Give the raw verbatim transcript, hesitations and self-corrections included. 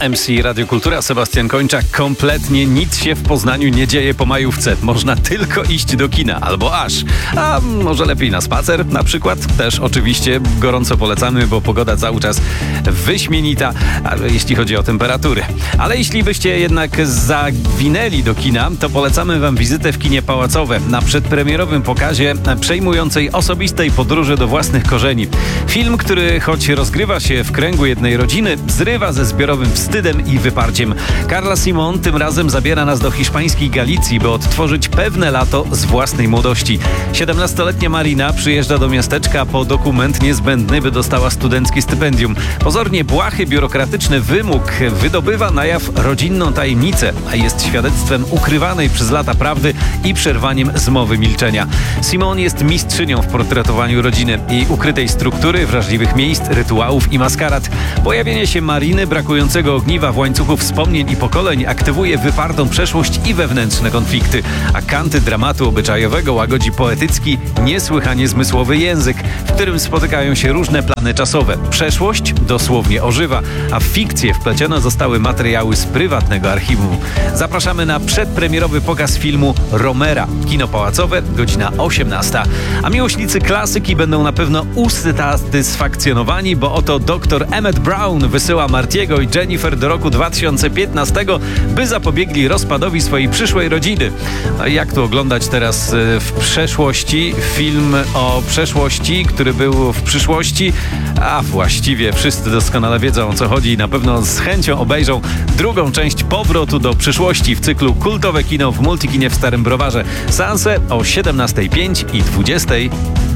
M C Radio Kultura, Sebastian Kończak. Kompletnie nic się w Poznaniu nie dzieje po majówce. Można tylko iść do kina, albo aż. A może lepiej na spacer na przykład? Też oczywiście gorąco polecamy, bo pogoda cały czas wyśmienita, jeśli chodzi o temperatury. Ale jeśli byście jednak zawinęli do kina, to polecamy wam wizytę w kinie Pałacowe na przedpremierowym pokazie przejmującej osobistej podróży do własnych korzeni. Film, który choć rozgrywa się w kręgu jednej rodziny, zrywa ze zbiorowym wstydem i wyparciem. Carla Simon tym razem zabiera nas do hiszpańskiej Galicji, by odtworzyć pewne lato z własnej młodości. siedemnastoletnia Marina przyjeżdża do miasteczka po dokument niezbędny, by dostała studenckie stypendium. Pozornie błahy, biurokratyczny wymóg wydobywa na jaw rodzinną tajemnicę, a jest świadectwem ukrywanej przez lata prawdy i przerwaniem zmowy milczenia. Simon jest mistrzynią w portretowaniu rodziny, jej ukrytej struktury, wrażliwych miejsc, rytuałów i maskarad. Pojawienie się Mariny, brakującego ogniwa w łańcuchu wspomnień i pokoleń, aktywuje wypartą przeszłość i wewnętrzne konflikty, a kanty dramatu obyczajowego łagodzi poetycki, niesłychanie zmysłowy język, w którym spotykają się różne plany czasowe. Przeszłość dosłownie ożywa, a w fikcję wplecione zostały materiały z prywatnego archiwum. Zapraszamy na przedpremierowy pokaz filmu Romera. Kino Pałacowe, godzina osiemnasta. A miłośnicy klasyki będą na pewno usatysfakcjonowani, bo oto doktor Emmett Brown wysyła Martiego i Jennifer do roku dwa tysiące piętnastego, by zapobiegli rozpadowi swojej przyszłej rodziny. A jak tu oglądać teraz w przeszłości film o przeszłości, który był w przyszłości? A właściwie wszyscy doskonale wiedzą, o co chodzi i na pewno z chęcią obejrzą drugą część Powrotu do przyszłości w cyklu Kultowe Kino w Multikinie w Starym Browarze. Seanse o siedemnastej pięć i dwudziestej.